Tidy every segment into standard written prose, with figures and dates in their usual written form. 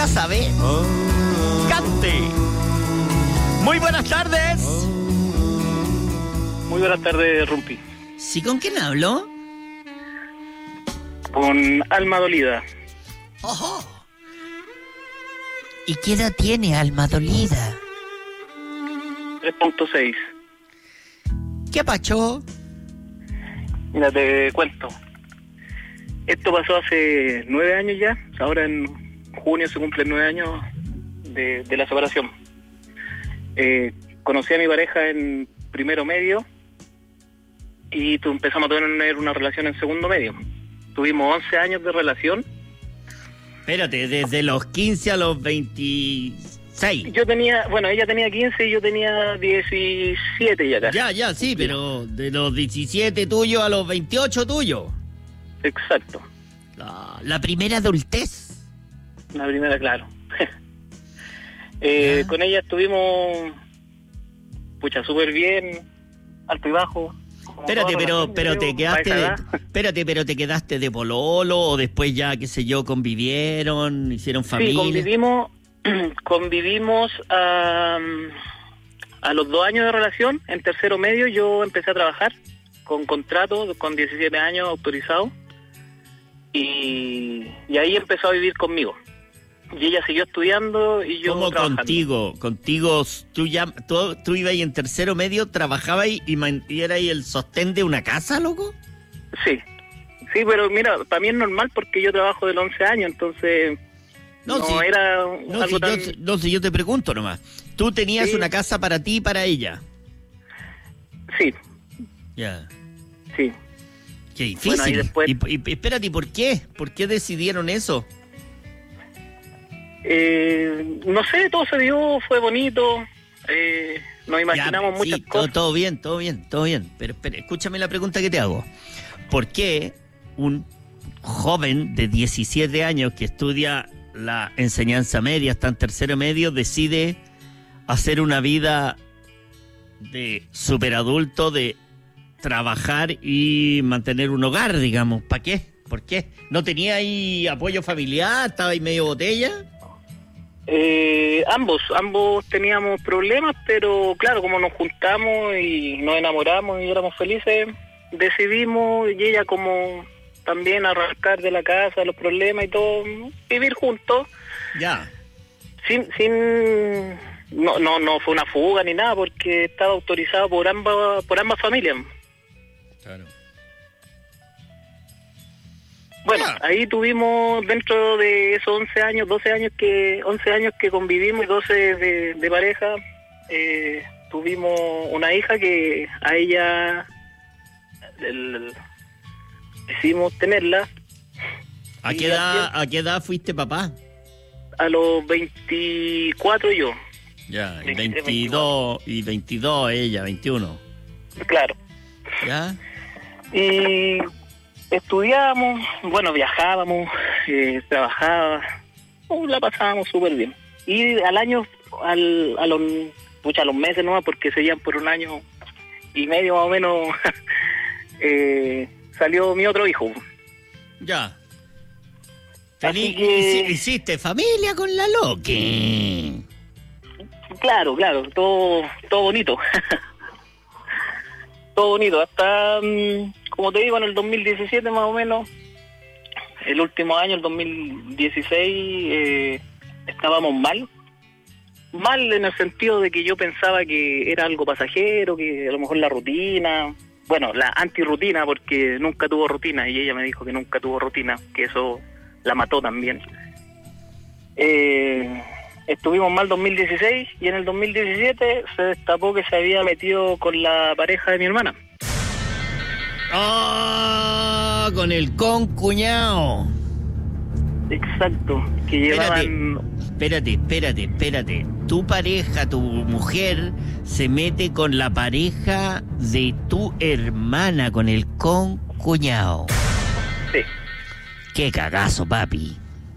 sabe. Cante. Muy buenas tardes. Muy buenas tardes, Rumpi. ¿Sí, con quién hablo? Con Alma Dolida. ¡Ojo! ¿Y qué edad tiene Alma Dolida? 3.6. ¿Qué pacho? Mira, te cuento. Esto pasó hace 9 años ya. Ahora en junio se cumplen 9 años de la separación. Conocí a mi pareja en primero medio y empezamos a tener una relación en segundo medio. Tuvimos 11 años de relación. Espérate, desde los 15 a los 26. Ella tenía 15 y yo tenía 17 ya casi. Ya, sí, pero de los 17 tuyos a los 28 tuyos. Exacto. La primera adultez. La primera, claro. Con ella estuvimos, súper bien, alto y bajo. Espérate, pero te quedaste de pololo o después ya, qué sé yo, convivieron, hicieron familia. Sí, convivimos a los 2 años de relación. En tercero medio yo empecé a trabajar con contrato, con 17 años autorizado, y ahí empezó a vivir conmigo. Y ella siguió estudiando y yo ¿Cómo trabajando. Contigo, tú ibas ahí en tercero medio, trabajabas y eras ahí el sostén de una casa, loco? Sí, pero mira, para mí es normal porque yo trabajo de los 11 años, entonces si yo te pregunto nomás. ¿Tú tenías una casa para ti y para ella? Sí. Ya. Sí. Qué difícil. Bueno, y después... y espérate, ¿y por qué? ¿Por qué decidieron eso? No sé, todo se dio, fue bonito, nos imaginamos muchas cosas. Todo bien. Pero espera, escúchame la pregunta que te hago. ¿Por qué un joven de 17 años que estudia la enseñanza media, está en tercero medio, decide hacer una vida de superadulto, de trabajar y mantener un hogar, digamos? ¿Para qué? ¿Por qué? ¿No tenía ahí apoyo familiar? ¿Estaba ahí medio botella? Ambos teníamos problemas, pero claro, como nos juntamos y nos enamoramos y éramos felices, decidimos, y ella como también, arrancar de la casa los problemas y todo, vivir juntos. Ya. No fue una fuga ni nada, porque estaba autorizado por ambas familias. Claro. Bueno, ahí tuvimos, dentro de esos 11 años que convivimos y 12 de pareja, tuvimos una hija que a ella decidimos tenerla. ¿A qué edad fuiste papá? A los 24 yo. Ya, y 22 ella, 21. Claro. ¿Ya? Y estudiábamos, viajábamos, trabajábamos, la pasábamos súper bien. Y al año, a los meses nomás, porque seguían por 1 año y medio más o menos, salió mi otro hijo. Ya. Hiciste familia con la Loki. Claro, todo bonito. Todo bonito, hasta, como te digo, en el 2017 más o menos, el último año, el 2016, estábamos mal en el sentido de que yo pensaba que era algo pasajero, que a lo mejor la rutina, la antirrutina, porque nunca tuvo rutina, y ella me dijo que nunca tuvo rutina, que eso la mató también. Estuvimos mal 2016 y en el 2017 se destapó que se había metido con la pareja de mi hermana. ¡Oh! Con el concuñado. Exacto, que llevaban... Espérate. Tu pareja, tu mujer, se mete con la pareja de tu hermana, con el concuñado. Sí. ¡Qué cagazo, papi!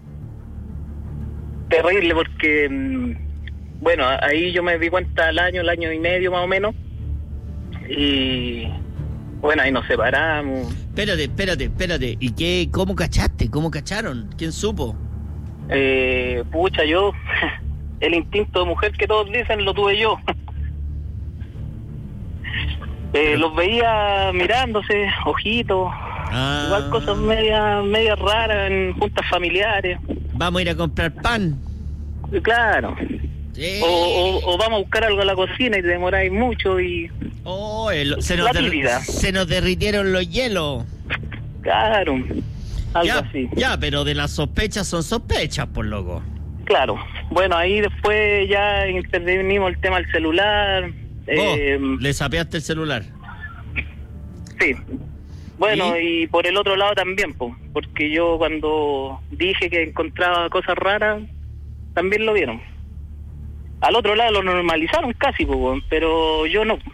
Terrible, porque ahí yo me di cuenta al año y medio más o menos, y ahí nos separamos. Espérate. ¿Y qué? ¿Cómo cachaste? ¿Cómo cacharon? ¿Quién supo? Pucha, yo, el instinto de mujer que todos dicen lo tuve yo. Los veía mirándose, ojitos, igual cosas medias raras en juntas familiares. Vamos a ir a comprar pan. Claro. Sí. O vamos a buscar algo a la cocina y te demoráis mucho y... se nos derritieron los hielos. Claro, algo así. Ya, pero de las sospechas son sospechas, por loco. Claro. Bueno, ahí después ya intervenimos el tema del celular. ¿Le sapeaste el celular? Sí. Bueno, ¿y? Por el otro lado también, porque yo cuando dije que encontraba cosas raras, también lo vieron. Al otro lado lo normalizaron casi, pero yo no.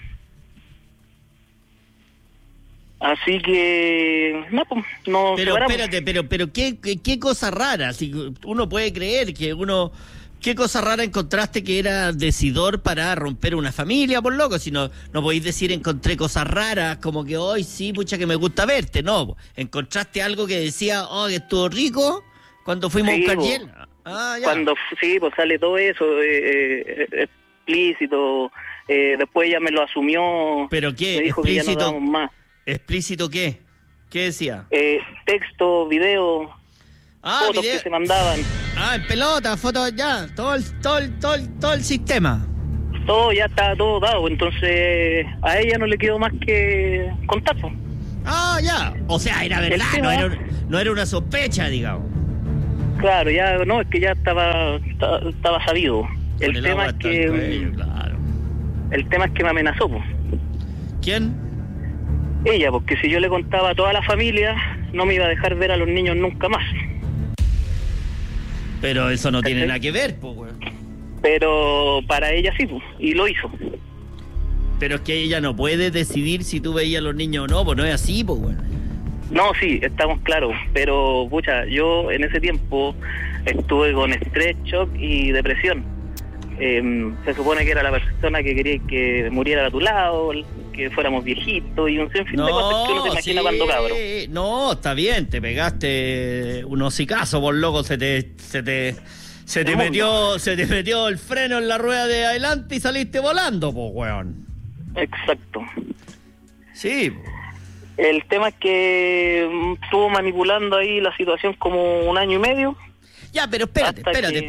Así que no. Pero espérate, pero qué cosa rara. Si uno puede creer que uno... ¿Qué cosa rara encontraste que era decidor para romper una familia, por loco? Si no podéis decir encontré cosas raras, como que hoy sí, pucha, que me gusta verte. No, encontraste algo que decía, que estuvo rico cuando fuimos a buscar hielo. Ya. Cuando sí, sale todo eso explícito. Después ella me lo asumió. ¿Pero qué? Me dijo ¿Explícito? Que ya no damos más. ¿Explícito qué? ¿Qué decía? Texto, video, fotos video. Que se mandaban. En pelota, fotos, ya, todo el sistema. Todo ya estaba todo dado, entonces a ella no le quedó más que contar. Ya, o sea, era verdad, no era una sospecha, digamos. Claro, ya no, es que ya estaba sabido. El tema es que cuello, claro. El tema es que me amenazó. ¿Quién? Ella, porque si yo le contaba a toda la familia, no me iba a dejar ver a los niños nunca más. Pero eso no tiene nada que ver, güey. Pero para ella sí, y lo hizo. Pero es que ella no puede decidir si tú veías a los niños o no, no es así, güey. No, sí, estamos claros, pero pucha, yo en ese tiempo estuve con estrés, shock y depresión. Se supone que era la persona que quería que muriera a tu lado, que fuéramos viejitos y un sinfín de cosas que uno se imagina cuando cabro. No, está bien, te pegaste un hocicazo, por loco, se te metió el freno en la rueda de adelante y saliste volando, weón. Exacto. Sí. El tema es que estuvo manipulando ahí la situación como 1 año y medio. Ya, pero espérate.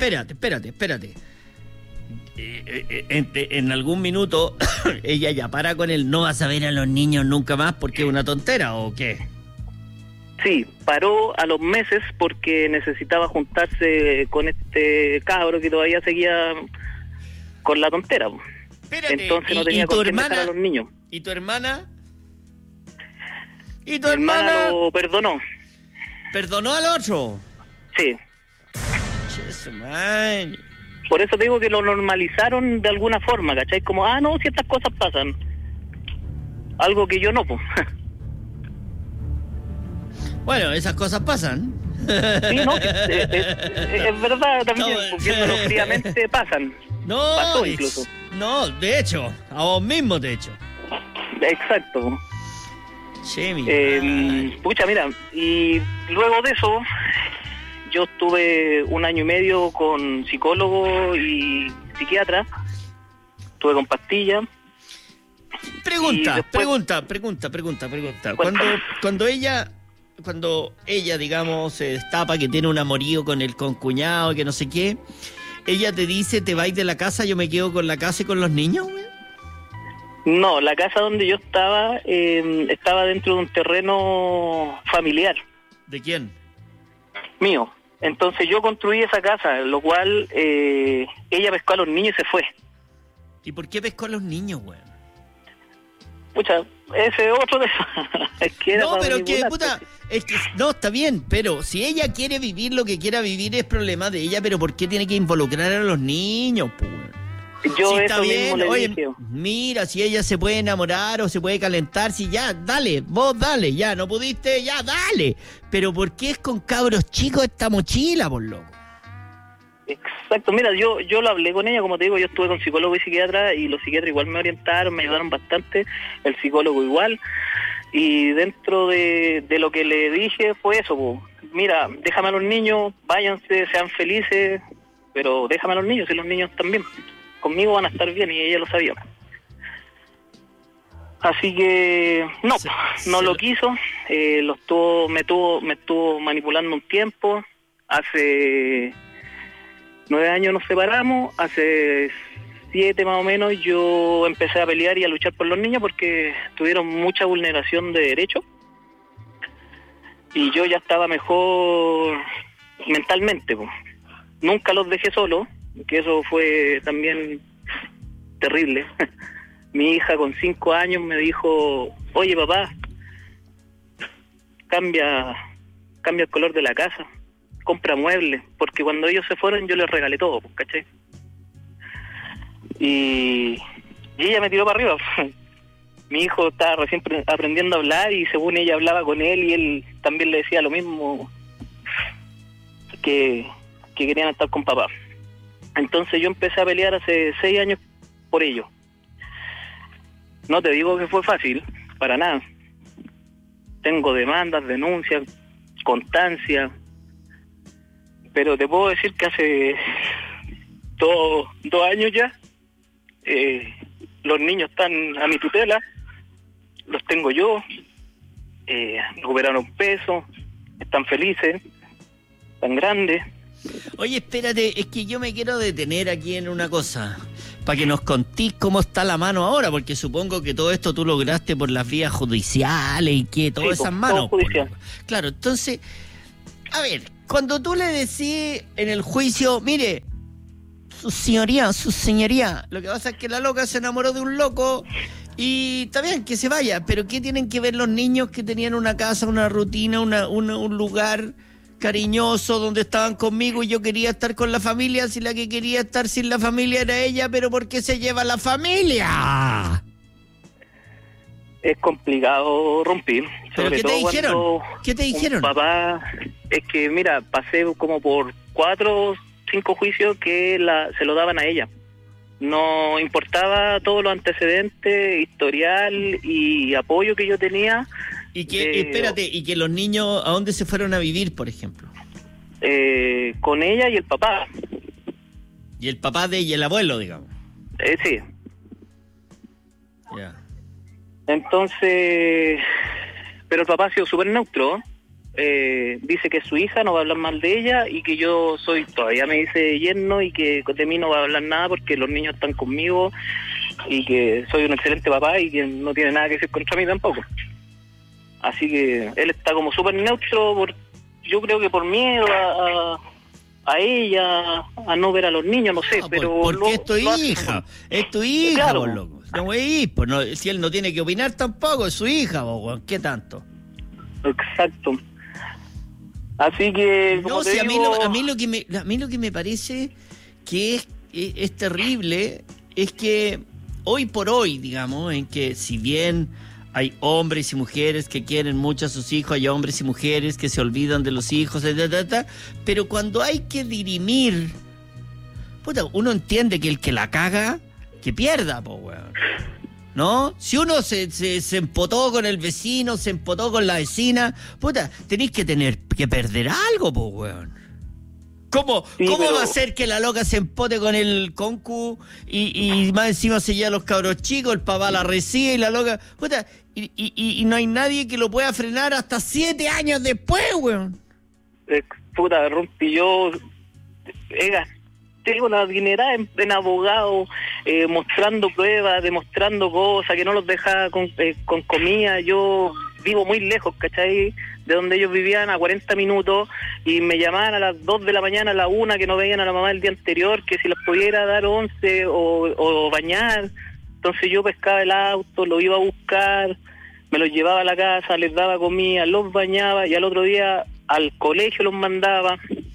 En algún minuto ella ya para con el no vas a ver a los niños nunca más porque es una tontera, ¿o qué? Sí, paró a los meses porque necesitaba juntarse con este cabro que todavía seguía con la tontera. Espérate, entonces no tenía con quién dejar a los niños. ¿Y tu hermana? ¿Y tu hermana? Lo perdonó. ¿Perdonó al otro? Sí. Jesús, man. Por eso te digo que lo normalizaron de alguna forma, ¿cachai? Como, no, si estas cosas pasan. Algo que yo no, pues. Bueno, esas cosas pasan. Sí, no, es verdad también, viéndolo fríamente pasan. No, pasó incluso. No, de hecho, a vos mismo, de hecho. Exacto. Che, pucha, mira, y luego de eso... Yo estuve 1 año y medio con psicólogo y psiquiatra. Estuve con pastillas. Pregunta. Cuando ella, digamos, se destapa que tiene un amorío con el concuñado, que no sé qué, ella te dice, te vais de la casa, yo me quedo con la casa y con los niños, güey. No, la casa donde yo estaba dentro de un terreno familiar. ¿De quién? Mío. Entonces yo construí esa casa, lo cual ella pescó a los niños y se fue. ¿Y por qué pescó a los niños, güey? Pucha, ese es otro de es que era no, pero que, puta, es que, no, está bien, pero si ella quiere vivir lo que quiera vivir es problema de ella, pero ¿por qué tiene que involucrar a los niños, pues? Yo si eso está bien, mismo le oye, dije. Mira, si ella se puede enamorar o se puede calentar, si ya, dale, vos dale, ya, no pudiste, ya, dale. Pero ¿por qué es con cabros chicos esta mochila, por loco? Exacto, mira, yo lo hablé con ella, como te digo, yo estuve con psicólogo y psiquiatra, y los psiquiatras igual me orientaron, me ayudaron bastante, el psicólogo igual, y dentro de lo que le dije fue eso, mira, déjame a los niños, váyanse, sean felices, pero déjame a los niños, y los niños también. Conmigo van a estar bien, y ella lo sabía. Así que no lo quiso, me estuvo manipulando un tiempo. Hace 9 años nos separamos, hace 7 más o menos yo empecé a pelear y a luchar por los niños porque tuvieron mucha vulneración de derechos y yo ya estaba mejor mentalmente, pues. Nunca los dejé solos, que eso fue también terrible. Mi hija con 5 años me dijo, oye papá, cambia el color de la casa, compra muebles, porque cuando ellos se fueron yo les regalé todo, ¿cachai? Y ella me tiró para arriba. Mi hijo estaba recién aprendiendo a hablar y según ella hablaba con él y él también le decía lo mismo, que querían estar con papá. Entonces yo empecé a pelear hace 6 años por ello. No te digo que fue fácil, para nada. Tengo demandas, denuncias, constancia, pero te puedo decir que hace 2 años ya los niños están a mi tutela, los tengo yo, recuperaron peso, están felices, están grandes. Oye, espérate, es que yo me quiero detener aquí en una cosa, para que nos contís cómo está la mano ahora, porque supongo que todo esto tú lograste por las vías judiciales y que todas esas manos. Claro, entonces, a ver, cuando tú le decís en el juicio, mire, su señoría, lo que pasa es que la loca se enamoró de un loco y está bien que se vaya, pero ¿qué tienen que ver los niños que tenían una casa, una rutina, un lugar cariñoso donde estaban conmigo y yo quería estar con la familia? Si la que quería estar sin la familia era ella, pero ¿por qué se lleva la familia? Es complicado romper. ¿Pero qué te dijeron? ¿Qué te dijeron? Papá, es que mira, pasé como por 4 o 5 juicios que se lo daban a ella. No importaba todos los antecedentes, historial y apoyo que yo tenía. Y que, espérate, y que los niños, ¿a dónde se fueron a vivir, por ejemplo? Con ella y el papá. ¿Y el papá de ella, el abuelo, digamos? Sí. Ya. Yeah. Entonces, pero el papá ha sido súper neutro. Dice que su hija no va a hablar mal de ella y que yo todavía me dice yerno y que de mí no va a hablar nada porque los niños están conmigo y que soy un excelente papá y que no tiene nada que decir contra mí tampoco. Así que él está como súper neutro, yo creo que por miedo a ella, a no ver a los niños, no sé, pero... Porque es tu hija, claro. Vos, loco. No voy a ir, pues no, si él no tiene que opinar tampoco, es su hija, vos, ¿qué tanto? Exacto. Así que... No, si digo... a mí lo que me parece que es terrible es que hoy por hoy, digamos, en que si bien hay hombres y mujeres que quieren mucho a sus hijos, hay hombres y mujeres que se olvidan de los hijos, pero cuando hay que dirimir, puta, uno entiende que el que la caga, que pierda, po, weón. ¿No? Si uno se empotó con el vecino, se empotó con la vecina, puta, tenéis que perder algo, po, weón. ¿Cómo va a ser que la loca se empote con el concu y más encima se lleva a los cabros chicos, el papá la recibe y la loca, puta, y no hay nadie que lo pueda frenar hasta 7 años después, weón? Puta, Rumpi, yo tengo una dinerada en abogados, mostrando pruebas, demostrando cosas, que no los deja con comida. Yo vivo muy lejos, ¿cachai? De donde ellos vivían, a 40 minutos, y me llamaban a las 2 de la mañana, a la 1, que no veían a la mamá el día anterior, que si les pudiera dar 11 o bañar. Entonces yo pescaba el auto, lo iba a buscar, me los llevaba a la casa, les daba comida, los bañaba, y al otro día al colegio los mandaba.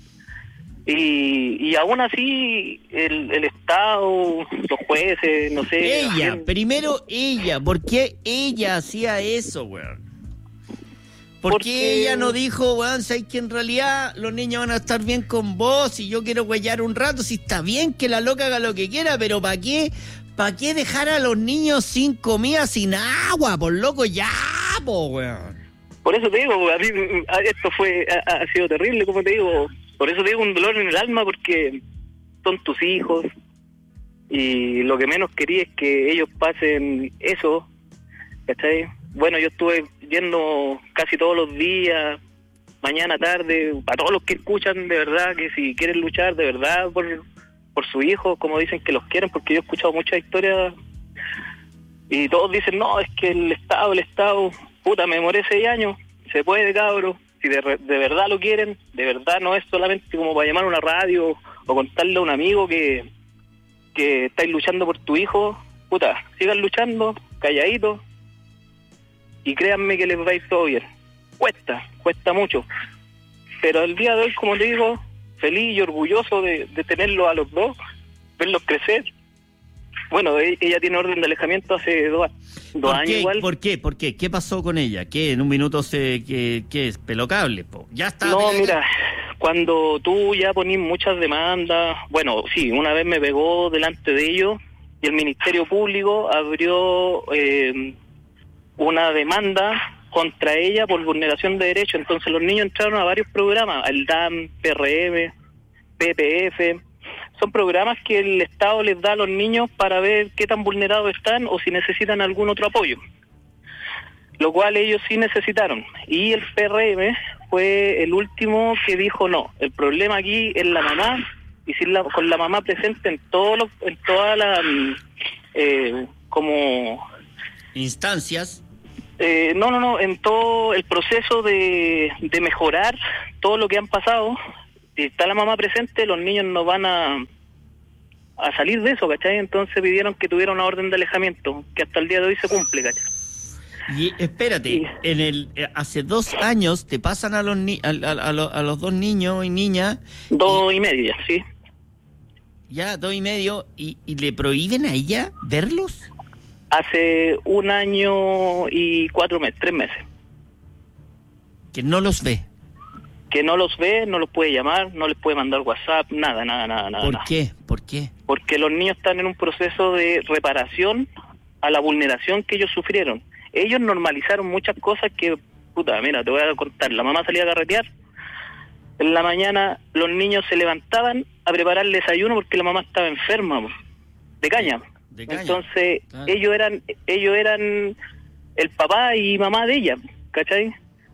Y aún así el Estado, los jueces, no sé... Primero ella, ¿por qué ella hacía eso, weón? Porque ella no dijo, weón, sabes que en realidad los niños van a estar bien con vos y yo quiero huellar un rato? Si está bien que la loca haga lo que quiera, pero ¿para qué? ¿Para qué dejar a los niños sin comida, sin agua? Por loco, ya, po, weón. Por eso te digo, a mí esto ha sido terrible, como te digo. Por eso te digo, un dolor en el alma, porque son tus hijos y lo que menos quería es que ellos pasen eso, ¿cachai? Bueno, yo estuve yendo casi todos los días, mañana, tarde, a todos los que escuchan, de verdad, que si quieren luchar de verdad por su hijo, como dicen que los quieren, porque yo he escuchado muchas historias y todos dicen, no, es que el Estado, puta, me demoré 6 años, se puede, cabro, si de verdad lo quieren, de verdad no es solamente como para llamar a una radio o contarle a un amigo que estáis luchando por tu hijo, puta, sigan luchando, calladitos, y créanme que les va a ir todo bien. Cuesta mucho, pero el día de hoy, como te digo, feliz y orgulloso de tenerlos a los dos, verlos crecer. Bueno, ella tiene orden de alejamiento hace 2 años igual. ¿Por qué? ¿Qué pasó con ella? ¿Qué en un minuto qué es pelocable? Ya está. No, mira, cuando tú ya ponís muchas demandas, bueno, sí, una vez me pegó delante de ellos y el Ministerio Público abrió una demanda contra ella por vulneración de derechos. Entonces los niños entraron a varios programas, al DAM, PRM, PPF. Son programas que el Estado les da a los niños para ver qué tan vulnerados están o si necesitan algún otro apoyo, lo cual ellos sí necesitaron. Y el PRM fue el último que dijo no, el problema aquí es la mamá, y con la mamá presente en todas las como instancias. No, en todo el proceso de mejorar todo lo que han pasado. Si está la mamá presente, los niños no van a salir de eso, ¿cachai? Entonces pidieron que tuviera una orden de alejamiento, que hasta el día de hoy se cumple, ¿cachai? Y espérate, hace 2 años te pasan a los 2 niños y niñas. 2 y medio, sí. Ya, 2 y medio, y le prohíben a ella verlos. Hace 1 año y 4 meses, 3 meses. Que no los ve. Que no los ve, no los puede llamar, no les puede mandar WhatsApp, nada. ¿Por qué? Porque los niños están en un proceso de reparación a la vulneración que ellos sufrieron. Ellos normalizaron muchas cosas que, puta, mira, te voy a contar. La mamá salía a carretear, en la mañana los niños se levantaban a preparar el desayuno porque la mamá estaba enferma, de caña. Entonces, claro. ellos eran el papá y mamá de ella, ¿cachai?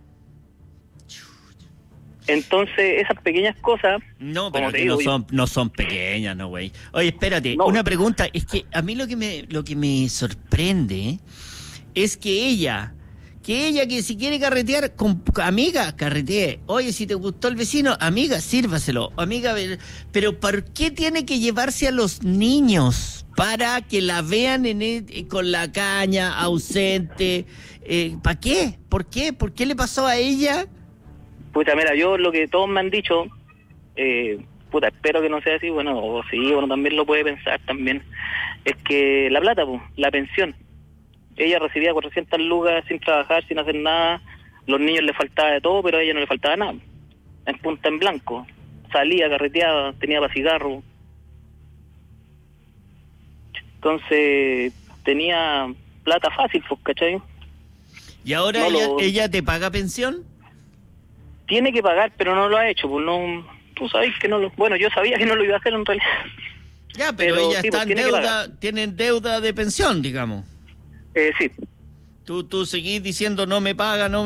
Entonces, esas pequeñas cosas... No, pero que no son pequeñas, no, güey. Oye, espérate, no. Una pregunta. Es que a mí lo que me sorprende es que ella que si quiere carretear, con amiga, carretee. Oye, si te gustó el vecino, amiga, sírvaselo. Amiga, pero ¿por qué tiene que llevarse a los niños para que la vean con la caña, ausente? ¿Para qué? ¿Por qué? ¿Por qué le pasó a ella? Puta, mira, yo lo que todos me han dicho, espero que no sea así, bueno, o sí, uno también lo puede pensar también, es que la plata, la pensión, ella recibía 400 lucas sin trabajar, sin hacer nada, los niños le faltaba de todo, pero a ella no le faltaba nada, en punta en blanco, salía, carreteaba, tenía para cigarro, entonces tenía plata fácil, pues, ¿cachai? ¿Y ahora ella te paga pensión? Tiene que pagar, pero no lo ha hecho, pues no, tú sabes que no lo... Bueno, yo sabía que no lo iba a hacer en realidad. Ya, pero ella sí, está en deuda, tienen deuda de pensión, digamos. Sí. Tú seguís diciendo no me paga, no.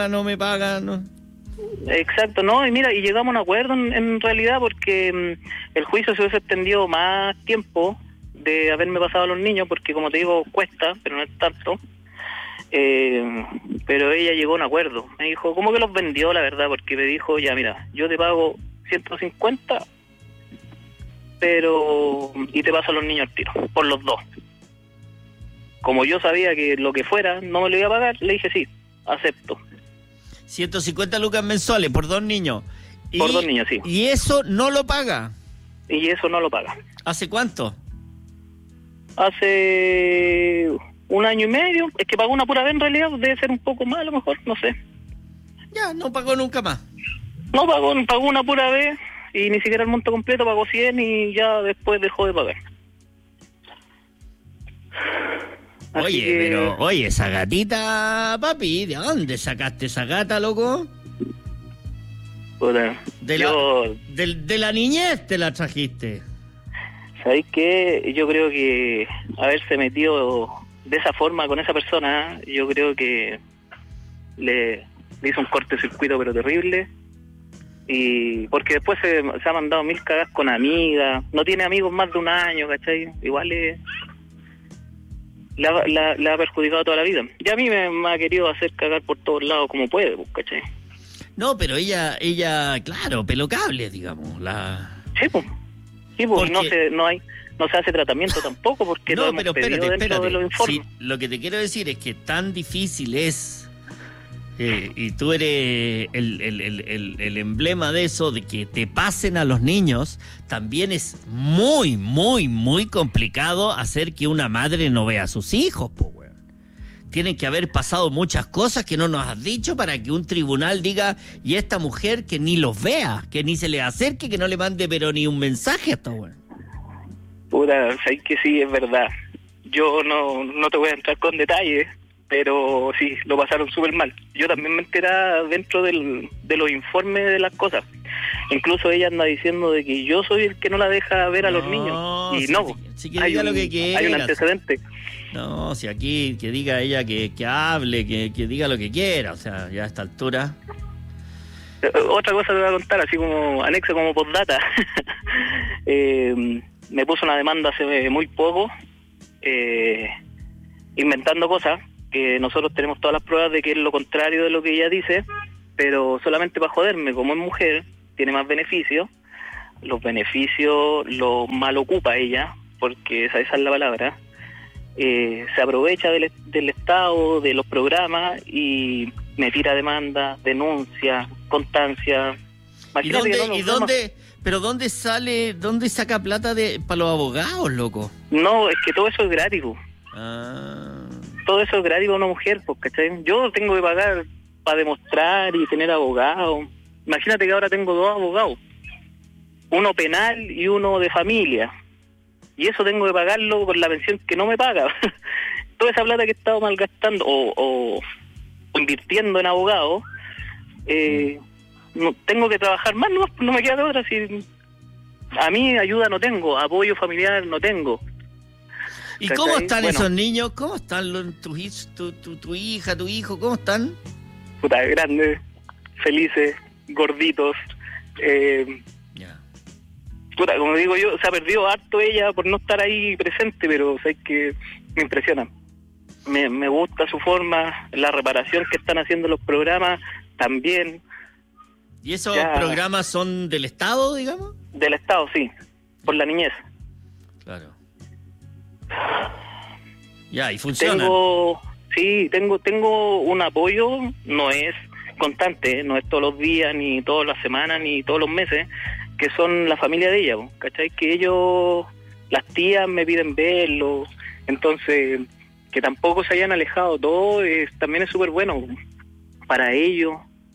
Exacto, no, y mira, y llegamos a un acuerdo en realidad porque el juicio se hubiese extendido más tiempo de haberme pasado a los niños, porque como te digo, cuesta, pero no es tanto. Pero ella llegó a un acuerdo, me dijo, ¿cómo que los vendió, la verdad? Porque me dijo, ya mira, yo te pago 150, pero y te paso a los niños al tiro, por los 2. Como yo sabía que lo que fuera no me lo iba a pagar, le dije sí, acepto. 150 lucas mensuales por 2 niños. Por 2 niños, sí. ¿Y eso no lo paga? Y eso no lo paga. ¿Hace cuánto? Hace 1 año y medio. Es que pagó una pura vez en realidad, debe ser un poco más a lo mejor, no sé. Ya, no pagó nunca más. No, pagó una pura vez y ni siquiera el monto completo, pagó 100 y ya después dejó de pagar. Oye, pero, oye, esa gatita, papi, ¿de dónde sacaste esa gata, loco? Puta, de la niñez te la trajiste. ¿Sabéis qué? Yo creo que haberse metido de esa forma con esa persona, yo creo que le hizo un cortocircuito pero terrible. Y porque después se ha mandado 1000 cagas con amigas, no tiene amigos más de un año, ¿cachai? Igual le ha perjudicado toda la vida. Y a mí me ha querido hacer cagar por todos lados como puede, ¿cachai? No, pero ella, claro, pelocable, digamos. Sí, pues. Sí, pues porque... no se hace tratamiento tampoco, porque no, lo pero espérate. De los informes. Sí, lo que te quiero decir es que tan difícil es, y tú eres el emblema de eso, de que te pasen a los niños, también es muy, muy, muy complicado hacer que una madre no vea a sus hijos, pues, weón. Tienen que haber pasado muchas cosas que no nos has dicho para que un tribunal diga, y esta mujer que ni los vea, que ni se le acerque, que no le mande pero ni un mensaje a esta weón. Puta, sabes que sí, es verdad. Yo no te voy a entrar con detalles, pero sí, lo pasaron súper mal. Yo también me enteraba dentro de los informes de las cosas. Incluso ella anda diciendo de que yo soy el que no la deja ver a los niños. Y sí, que diga lo que quiera. Hay un antecedente. No, si aquí que diga ella que hable, que diga lo que quiera, o sea, ya a esta altura. Otra cosa te voy a contar, así como anexa, como postdata. Me puso una demanda hace muy poco, inventando cosas, que nosotros tenemos todas las pruebas de que es lo contrario de lo que ella dice, pero solamente para joderme, como es mujer, tiene más beneficios, los beneficios los mal ocupa ella, porque esa es la palabra. Se aprovecha del Estado, de los programas, y me tira demanda, denuncia, constancia. ¿Pero dónde saca plata para los abogados, loco? No, es que todo eso es gratis, po. Ah. Todo eso es gratis para una mujer, pues, ¿cachai? Yo tengo que pagar para demostrar y tener abogado. Imagínate que ahora tengo 2 abogados, uno penal y uno de familia. Y eso tengo que pagarlo con la pensión que no me paga. Toda esa plata que he estado malgastando o invirtiendo en abogados, no tengo que trabajar más, no me queda de otra. Si a mí ayuda no tengo, apoyo familiar no tengo. ¿Y ¿cachai? ¿Cómo están esos niños? ¿Cómo están tu hija, tu hijo? ¿Cómo están? Puta, grandes, felices, gorditos. Puta, como digo yo, se ha perdido harto ella por no estar ahí presente, pero sabes que me impresiona. Me gusta su forma, la reparación que están haciendo los programas también. ¿Y esos programas son del Estado, digamos? Del Estado, sí, por la niñez. Claro. Ya, y funciona. Tengo un apoyo, no es constante, no es todos los días, ni todas las semanas, ni todos los meses, que son la familia de ella, ¿cachai? Que ellos, las tías me piden verlo, entonces que tampoco se hayan alejado todo, también es súper bueno para ellos.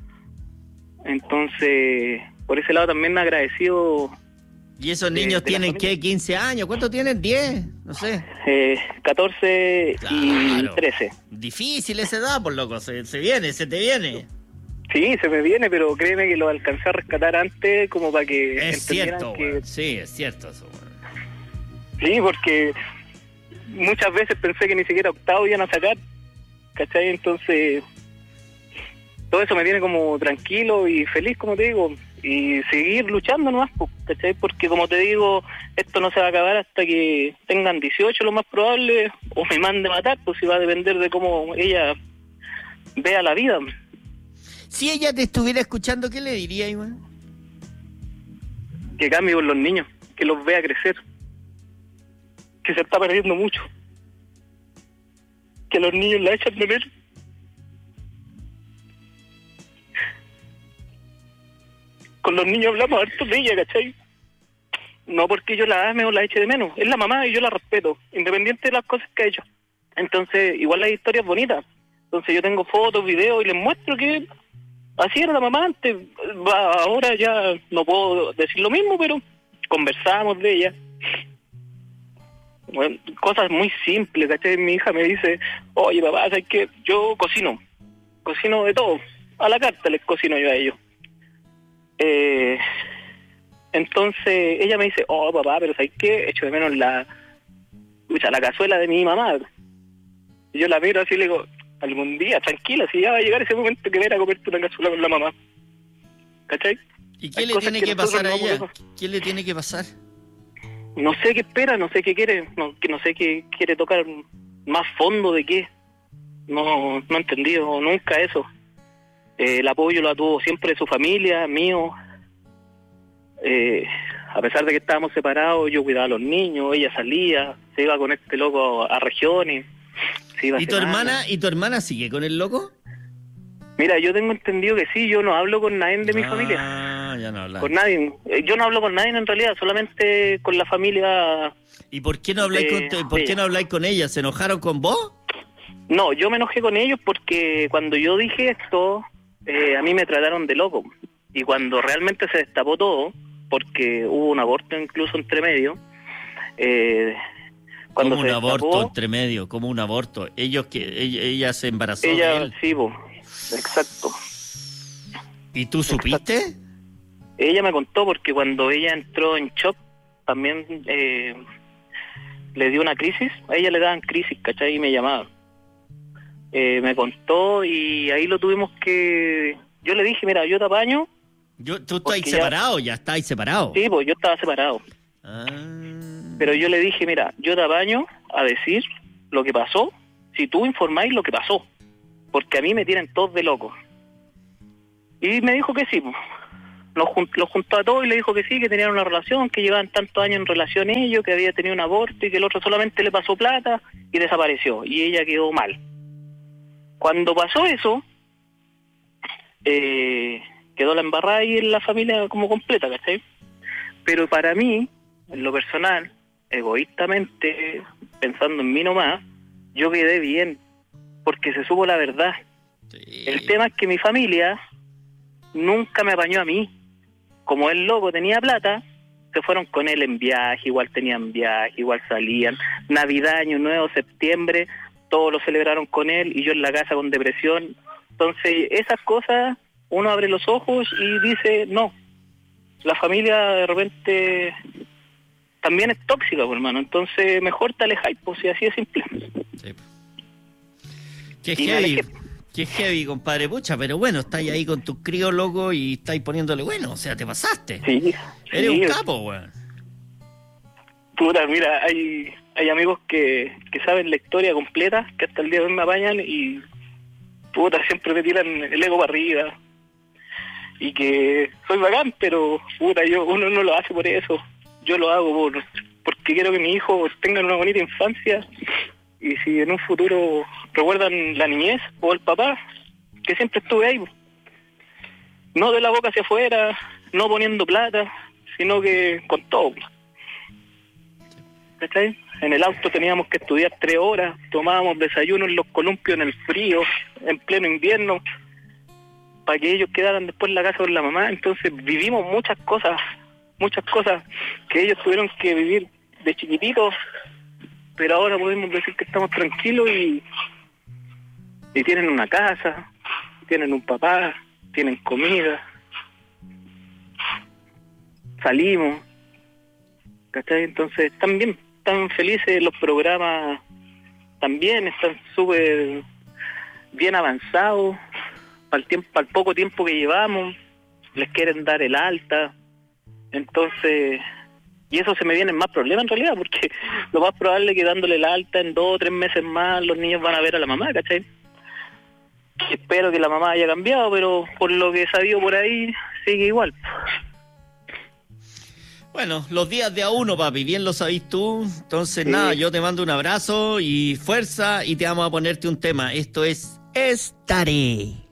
Entonces, por ese lado también me agradecido. ¿Y esos niños tienen qué? ¿15 años? ¿Cuánto tienen? ¿10? No sé. 14 y 13. Difícil esa edad, por loco, se te viene. Sí, se me viene, pero créeme que lo alcancé a rescatar antes como para que es cierto, que... Sí, es cierto eso, güey. Sí, porque muchas veces pensé que ni siquiera octavo iban a sacar, ¿cachai? Entonces, todo eso me tiene como tranquilo y feliz, como te digo, y seguir luchando nomás, ¿cachai? Porque como te digo, esto no se va a acabar hasta que tengan 18, lo más probable, o me mande a matar, pues si va a depender de cómo ella vea la vida. Si ella te estuviera escuchando, ¿qué le diría, Iván? Que cambie con los niños, que los vea crecer, que se está perdiendo mucho, que los niños la echan de menos. Con los niños hablamos harto de ella, ¿cachai? No porque yo la ame o la eche de menos, es la mamá y yo la respeto, independiente de las cosas que ha hecho. Entonces, igual la historia es bonita. Entonces yo tengo fotos, videos y les muestro que así era la mamá antes. Ahora ya no puedo decir lo mismo, pero conversamos de ella. Bueno, cosas muy simples, ¿cachai? Mi hija me dice, oye papá, ¿sabes qué? Yo cocino de todo, a la carta les cocino yo a ellos. Entonces ella me dice, oh papá, pero ¿sabes qué? Echo de menos la cazuela de mi mamá. Y yo la miro así y le digo, algún día, tranquila, si ya va a llegar ese momento que ven a comerte una cazuela con la mamá. ¿Cachai? ¿Y qué le tiene que pasar a ella? ¿Qué le tiene que pasar? No sé qué espera, no sé qué quiere, no sé qué quiere tocar más fondo de qué. No he entendido nunca eso. El apoyo lo tuvo siempre su familia, mío. A pesar de que estábamos separados, yo cuidaba a los niños, ella salía, se iba con este loco a regiones. ¿Y tu hermana sigue con el loco? Mira, yo tengo entendido que sí, yo no hablo con nadie de mi familia. Ah, ya no hablas. Con nadie. Yo no hablo con nadie en realidad, solamente con la familia. ¿Y por qué no habláis qué no habláis con ella? ¿Se enojaron con vos? No, yo me enojé con ellos porque cuando yo dije esto, a mí me trataron de loco. Y cuando realmente se destapó todo, porque hubo un aborto incluso entre medio, cuando ¿Cómo un aborto entre medio? ¿Cómo un aborto? Ella se embarazó de él. Sí, exacto. ¿Y tú supiste? Ella me contó porque cuando ella entró en shock, también le dio una crisis. A ella le daban crisis, ¿cachai? Y me llamaban. Me contó y ahí lo tuvimos que... Yo le dije, mira, yo te apaño. ¿Tú estás separado? ¿Ya estáis separados? Sí, pues yo estaba separado. Pero yo le dije, mira, yo te apaño a decir lo que pasó, si tú informáis lo que pasó, porque a mí me tienen todos de loco. Y me dijo que sí, pues. Los juntó a todos y le dijo que sí, que tenían una relación, que llevaban tantos años en relación ellos, que había tenido un aborto y que el otro solamente le pasó plata y desapareció, y ella quedó mal. Cuando pasó eso, quedó la embarrada ahí en la familia como completa, ¿cachai? Pero para mí, en lo personal, egoístamente, pensando en mí nomás, yo quedé bien, porque se supo la verdad. Sí. El tema es que mi familia nunca me apañó a mí. Como el loco tenía plata, se fueron con él en viaje, igual tenían viaje, igual salían. Navidad, Año Nuevo, septiembre, todos lo celebraron con él y yo en la casa con depresión. Entonces, esas cosas, uno abre los ojos y dice, no, la familia de repente también es tóxica, pues, hermano. Entonces, mejor te alejáis, pues, y así de simple. Sí. Qué heavy, compadre, pucha, pero bueno, estáis ahí con tu crío loco y estáis poniéndole bueno, o sea, te pasaste. Sí. Eres un capo, weón. Puta, mira, hay amigos que saben la historia completa, que hasta el día de hoy me apañan y puta, siempre me tiran el ego para arriba. Y que soy bacán, pero puta, uno no lo hace por eso. Yo lo hago porque quiero que mi hijo tenga una bonita infancia. Y si en un futuro recuerdan la niñez o el papá, que siempre estuve ahí. No de la boca hacia afuera, no poniendo plata, sino que con todo. ¿Cachai? En el auto teníamos que estudiar 3 horas, tomábamos desayuno en los columpios en el frío, en pleno invierno, para que ellos quedaran después en la casa con la mamá. Entonces vivimos muchas cosas que ellos tuvieron que vivir de chiquititos, pero ahora podemos decir que estamos tranquilos y tienen una casa, tienen un papá, tienen comida, salimos, ¿cachai? Entonces están bien, están felices, los programas también están súper bien avanzados, para el poco tiempo que llevamos, les quieren dar el alta, entonces... Y eso se me vienen más problemas en realidad, porque lo más probable es que dándole el alta en 2 o 3 meses más los niños van a ver a la mamá, ¿cachai? Espero que la mamá haya cambiado, pero por lo que he sabido por ahí, sigue igual. Bueno, los días de a uno, papi, bien lo sabís tú. Entonces, nada, yo te mando un abrazo y fuerza y te vamos a ponerte un tema. Esto es Estaré.